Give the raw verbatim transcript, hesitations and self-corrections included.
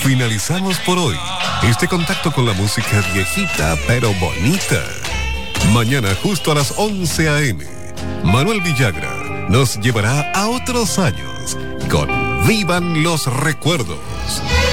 Finalizamos por hoy este contacto con la música viejita pero bonita. Mañana justo a las once a eme, Manuel Villagra nos llevará a otros años con Vivan los Recuerdos.